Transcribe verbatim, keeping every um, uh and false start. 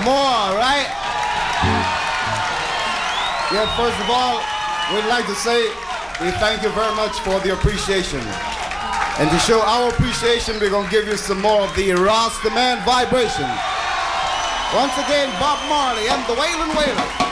more, right? Yeah, first of all, we'd like to say we thank you very much for the appreciation. And to show our appreciation, we're going to give you some more of the Rastaman vibration. Once again, Bob Marley and the Wailin' Wailers.